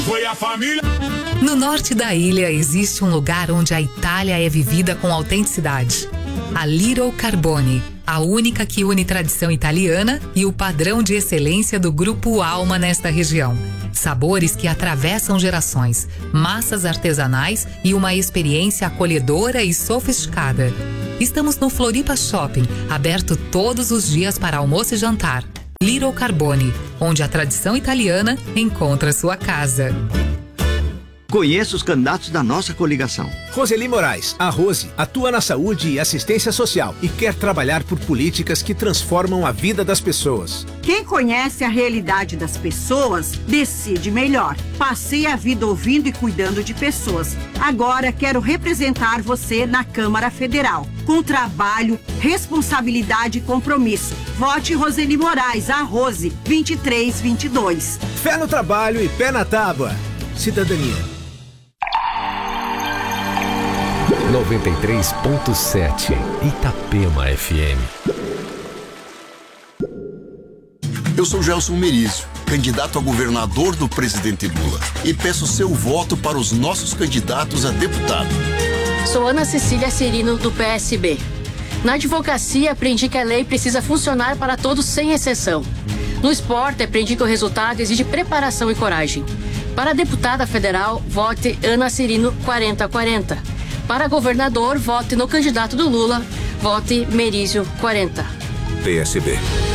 Foi a família. No norte da ilha existe um lugar onde a Itália é vivida com autenticidade. A Little Carbone, a única que une tradição italiana e o padrão de excelência do Grupo Alma nesta região. Sabores que atravessam gerações, massas artesanais e uma experiência acolhedora e sofisticada. Estamos no Floripa Shopping, aberto todos os dias para almoço e jantar. Little Carbone, onde a tradição italiana encontra sua casa. Conheça os candidatos da nossa coligação. Roseli Moraes, a Rose, atua na saúde e assistência social e quer trabalhar por políticas que transformam a vida das pessoas. Quem conhece a realidade das pessoas, decide melhor. Passei a vida ouvindo e cuidando de pessoas. Agora quero representar você na Câmara Federal. Com trabalho, responsabilidade e compromisso. Vote Roseli Moraes, a Rose, 2322. Fé no trabalho e pé na tábua. Cidadania. 93.7 Itapema FM. Eu sou Gelson Merizio, candidato a governador do presidente Lula, e peço seu voto para os nossos candidatos a deputado. Sou Ana Cecília Cirino, do PSB. Na advocacia, aprendi que a lei precisa funcionar para todos sem exceção. No esporte, aprendi que o resultado exige preparação e coragem. Para deputada federal, vote Ana Cirino 4040. Para governador, vote no candidato do Lula, vote Merizio 40. PSB,